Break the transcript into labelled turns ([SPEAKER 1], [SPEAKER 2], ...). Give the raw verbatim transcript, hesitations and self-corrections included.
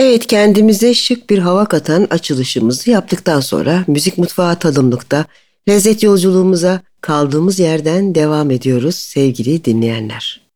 [SPEAKER 1] Evet, kendimize şık bir hava katan açılışımızı yaptıktan sonra müzik mutfağı tadımlıkta lezzet yolculuğumuza kaldığımız yerden devam ediyoruz sevgili dinleyenler.